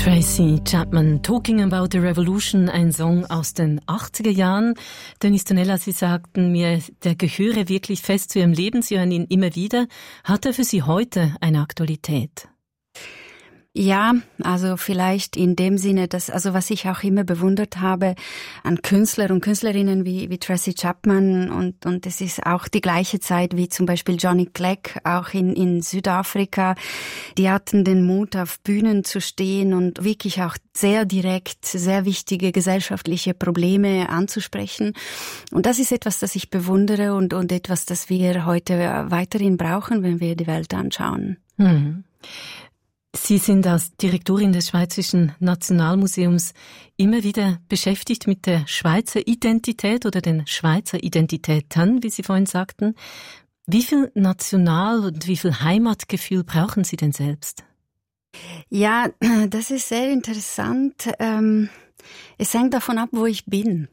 Tracy Chapman, Talking About the Revolution, ein Song aus den 80er Jahren. Dennis Tonella, Sie sagten mir, der gehöre wirklich fest zu Ihrem Leben. Sie hören ihn immer wieder. Hat er für Sie heute eine Aktualität? Ja, also vielleicht in dem Sinne, dass, also was ich auch immer bewundert habe an Künstler und Künstlerinnen wie Tracy Chapman und es ist auch die gleiche Zeit wie zum Beispiel Johnny Clegg, auch in Südafrika. Die hatten den Mut, auf Bühnen zu stehen und wirklich auch sehr direkt, sehr wichtige gesellschaftliche Probleme anzusprechen. Und das ist etwas, das ich bewundere und etwas, das wir heute weiterhin brauchen, wenn wir die Welt anschauen. Mhm. Sie sind als Direktorin des Schweizerischen Nationalmuseums immer wieder beschäftigt mit der Schweizer Identität oder den Schweizer Identitäten, wie Sie vorhin sagten. Wie viel National- und wie viel Heimatgefühl brauchen Sie denn selbst? Ja, das ist sehr interessant. Es hängt davon ab, wo ich bin.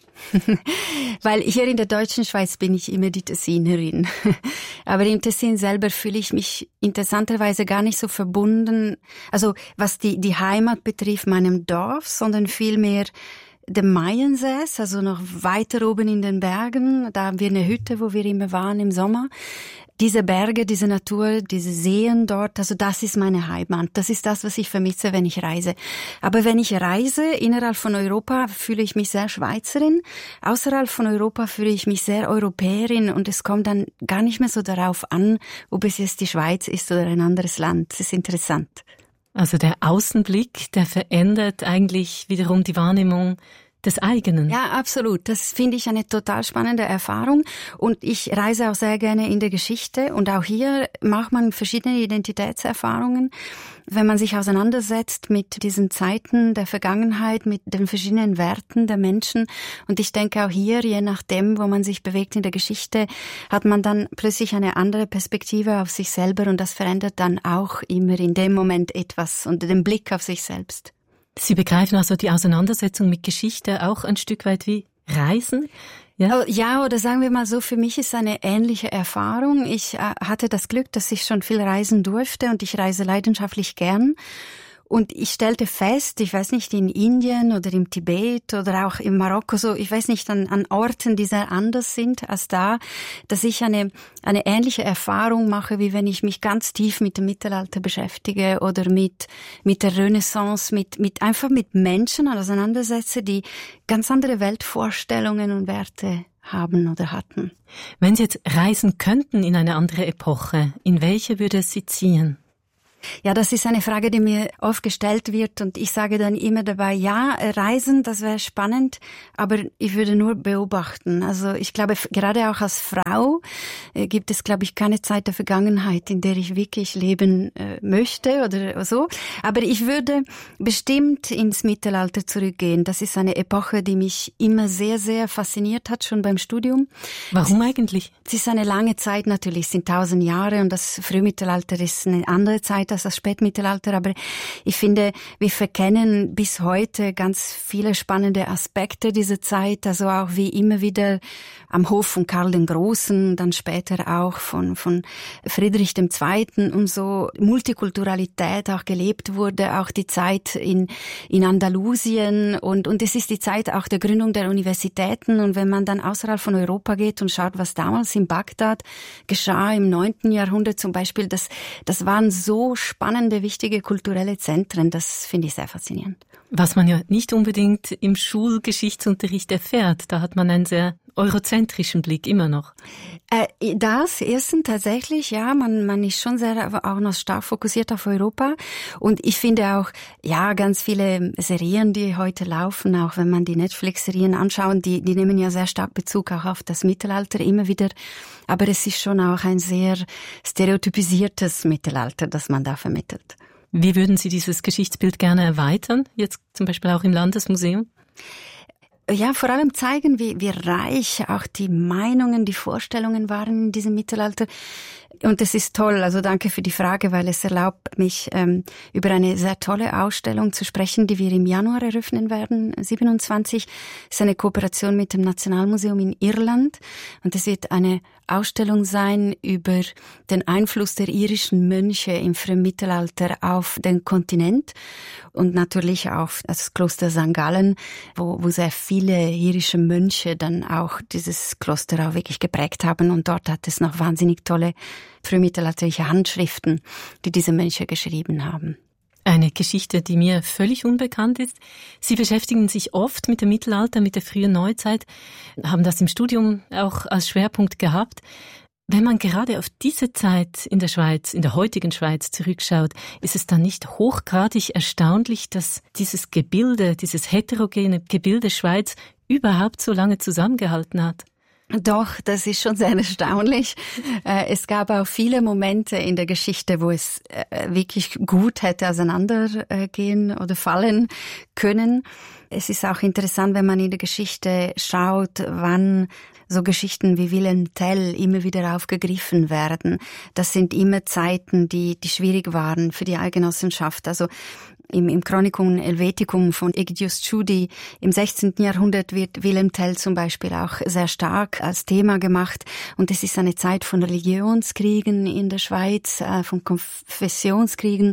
Weil hier in der deutschen Schweiz bin ich immer die Tessinerin. Aber im Tessin selber fühle ich mich interessanterweise gar nicht so verbunden, also was die Heimat betrifft, meinem Dorf, sondern vielmehr dem Maiensäß, also noch weiter oben in den Bergen. Da haben wir eine Hütte, wo wir immer waren im Sommer. Diese Berge, diese Natur, diese Seen dort, also das ist meine Heimat. Das ist das, was ich vermisse, wenn ich reise. Aber wenn ich reise, innerhalb von Europa, fühle ich mich sehr Schweizerin. Außerhalb von Europa fühle ich mich sehr Europäerin und es kommt dann gar nicht mehr so darauf an, ob es jetzt die Schweiz ist oder ein anderes Land. Das ist interessant. Also der Außenblick, der verändert eigentlich wiederum die Wahrnehmung des eigenen. Ja, absolut. Das finde ich eine total spannende Erfahrung und ich reise auch sehr gerne in der Geschichte und auch hier macht man verschiedene Identitätserfahrungen, wenn man sich auseinandersetzt mit diesen Zeiten der Vergangenheit, mit den verschiedenen Werten der Menschen und ich denke auch hier, je nachdem, wo man sich bewegt in der Geschichte, hat man dann plötzlich eine andere Perspektive auf sich selber und das verändert dann auch immer in dem Moment etwas und den Blick auf sich selbst. Sie begreifen also die Auseinandersetzung mit Geschichte auch ein Stück weit wie Reisen? Ja? Ja, oder sagen wir mal so, für mich ist eine ähnliche Erfahrung. Ich hatte das Glück, dass ich schon viel reisen durfte und ich reise leidenschaftlich gern. Und ich stellte fest, ich weiß nicht, in Indien oder im Tibet oder auch in Marokko, so, ich weiß nicht, an Orten, die sehr anders sind als da, dass ich eine ähnliche Erfahrung mache, wie wenn ich mich ganz tief mit dem Mittelalter beschäftige oder mit der Renaissance, einfach mit Menschen auseinandersetze, die ganz andere Weltvorstellungen und Werte haben oder hatten. Wenn Sie jetzt reisen könnten in eine andere Epoche, in welche würde es Sie ziehen? Ja, das ist eine Frage, die mir oft gestellt wird und ich sage dann immer dabei, ja, reisen, das wäre spannend, aber ich würde nur beobachten. Also ich glaube, gerade auch als Frau gibt es, glaube ich, keine Zeit der Vergangenheit, in der ich wirklich leben möchte oder so. Aber ich würde bestimmt ins Mittelalter zurückgehen. Das ist eine Epoche, die mich immer sehr, sehr fasziniert hat, schon beim Studium. Warum eigentlich? Es ist eine lange Zeit natürlich, es sind 1000 Jahre und das Frühmittelalter ist eine andere Zeit als das Spätmittelalter, aber ich finde, wir verkennen bis heute ganz viele spannende Aspekte dieser Zeit, also auch wie immer wieder am Hof von Karl den Großen, dann später auch von Friedrich II. Und so Multikulturalität auch gelebt wurde, auch die Zeit in Andalusien und es ist die Zeit auch der Gründung der Universitäten und wenn man dann außerhalb von Europa geht und schaut, was damals in Bagdad geschah im 9. Jahrhundert zum Beispiel, das waren so spannende, wichtige kulturelle Zentren, das finde ich sehr faszinierend. Was man ja nicht unbedingt im Schulgeschichtsunterricht erfährt, da hat man einen sehr eurozentrischen Blick immer noch. Das erstens tatsächlich, ja, man ist schon sehr auch noch stark fokussiert auf Europa und ich finde auch, ja, ganz viele Serien, die heute laufen, auch wenn man die Netflix-Serien anschaut, die nehmen ja sehr stark Bezug auch auf das Mittelalter immer wieder, aber es ist schon auch ein sehr stereotypisiertes Mittelalter, das man da vermittelt. Wie würden Sie dieses Geschichtsbild gerne erweitern, jetzt zum Beispiel auch im Landesmuseum? Ja, vor allem zeigen, wie reich auch die Meinungen, die Vorstellungen waren in diesem Mittelalter. Und es ist toll, also danke für die Frage, weil es erlaubt mich, über eine sehr tolle Ausstellung zu sprechen, die wir im Januar eröffnen werden, 27. Es ist eine Kooperation mit dem Nationalmuseum in Irland und es wird eine Ausstellung sein über den Einfluss der irischen Mönche im frühen Mittelalter auf den Kontinent und natürlich auf das Kloster St. Gallen, wo sehr viele irische Mönche dann auch dieses Kloster auch wirklich geprägt haben und dort hat es noch wahnsinnig tolle frühmittelalterliche Handschriften, die diese Mönche geschrieben haben. Eine Geschichte, die mir völlig unbekannt ist. Sie beschäftigen sich oft mit dem Mittelalter, mit der frühen Neuzeit, haben das im Studium auch als Schwerpunkt gehabt. Wenn man gerade auf diese Zeit in der Schweiz, in der heutigen Schweiz zurückschaut, ist es dann nicht hochgradig erstaunlich, dass dieses Gebilde, dieses heterogene Gebilde Schweiz überhaupt so lange zusammengehalten hat? Doch, das ist schon sehr erstaunlich. Es gab auch viele Momente in der Geschichte, wo es wirklich gut hätte auseinandergehen oder fallen können. Es ist auch interessant, wenn man in der Geschichte schaut, wann so Geschichten wie Wilhelm Tell immer wieder aufgegriffen werden. Das sind immer Zeiten, die schwierig waren für die Eidgenossenschaft. Also im Chronicum Helveticum von Egidius Tschudi im 16. Jahrhundert wird Wilhelm Tell zum Beispiel auch sehr stark als Thema gemacht. Und es ist eine Zeit von Religionskriegen in der Schweiz, von Konfessionskriegen.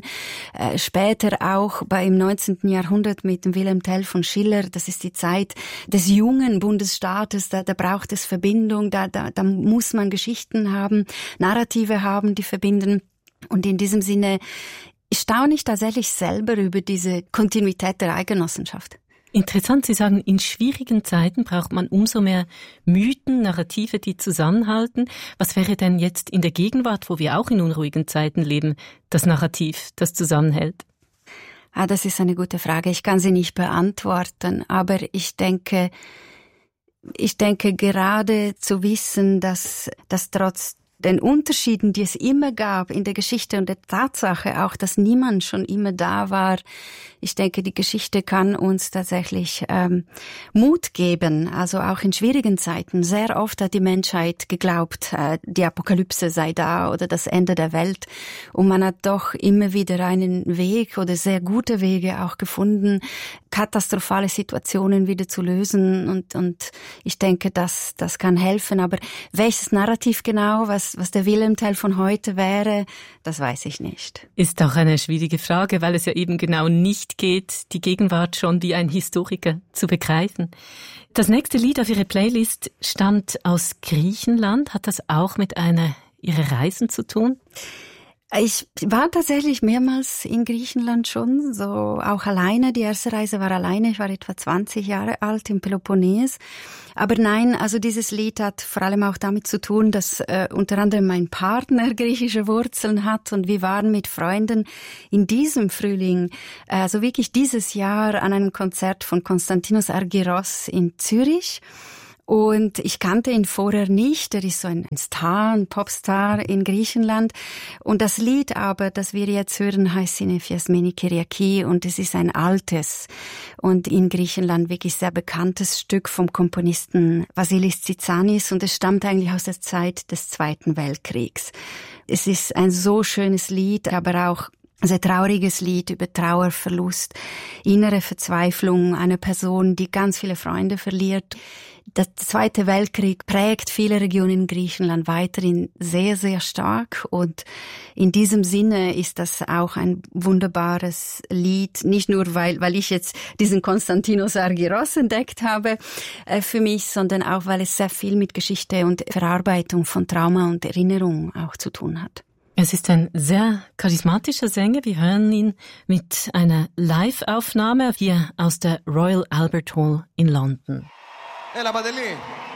Später auch im 19. Jahrhundert mit dem Wilhelm Tell von Schiller. Das ist die Zeit des jungen Bundesstaates. Da braucht es Verbindung, da muss man Geschichten haben, Narrative haben, die verbinden. Und in diesem Sinne staune ich tatsächlich selber über diese Kontinuität der Eidgenossenschaft. Interessant, Sie sagen, in schwierigen Zeiten braucht man umso mehr Mythen, Narrative, die zusammenhalten. Was wäre denn jetzt in der Gegenwart, wo wir auch in unruhigen Zeiten leben, das Narrativ, das zusammenhält? Das ist eine gute Frage. Ich kann sie nicht beantworten, aber ich denke gerade zu wissen, dass trotz den Unterschieden, die es immer gab in der Geschichte und der Tatsache auch, dass niemand schon immer da war. Ich denke, die Geschichte kann uns tatsächlich Mut geben, also auch in schwierigen Zeiten. Sehr oft hat die Menschheit geglaubt, die Apokalypse sei da oder das Ende der Welt. Und man hat doch immer wieder einen Weg oder sehr gute Wege auch gefunden, katastrophale Situationen wieder zu lösen. Und ich denke, das kann helfen. Aber welches Narrativ genau, was der Wilhelm Tell von heute wäre, das weiß ich nicht. Ist auch eine schwierige Frage, weil es ja eben genau nicht geht, die Gegenwart schon wie ein Historiker zu begreifen. Das nächste Lied auf Ihrer Playlist stammt aus Griechenland. Hat das auch mit einer Ihrer Reisen zu tun? Ich war tatsächlich mehrmals in Griechenland schon, so auch alleine. Die erste Reise war alleine. Ich war etwa 20 Jahre alt im Peloponnes. Aber nein, also dieses Lied hat vor allem auch damit zu tun, dass unter anderem mein Partner griechische Wurzeln hat und wir waren mit Freunden in diesem Frühling, also wirklich dieses Jahr, an einem Konzert von Konstantinos Argyros in Zürich. Und ich kannte ihn vorher nicht. Er ist so ein Star, ein Popstar in Griechenland. Und das Lied aber, das wir jetzt hören, heißt Synephiasmeni Kyriaki und es ist ein altes und in Griechenland wirklich sehr bekanntes Stück vom Komponisten Vasilis Tsitsanis und es stammt eigentlich aus der Zeit des Zweiten Weltkriegs. Es ist ein so schönes Lied, aber auch ein sehr trauriges Lied über Trauer, Verlust, innere Verzweiflung einer Person, die ganz viele Freunde verliert. Der Zweite Weltkrieg prägt viele Regionen in Griechenland weiterhin sehr, sehr stark und in diesem Sinne ist das auch ein wunderbares Lied, nicht nur weil ich jetzt diesen Konstantinos Argyros entdeckt habe für mich, sondern auch weil es sehr viel mit Geschichte und Verarbeitung von Trauma und Erinnerung auch zu tun hat. Es ist ein sehr charismatischer Sänger. Wir hören ihn mit einer Live-Aufnahme hier aus der Royal Albert Hall in London. Έλα Παντελή.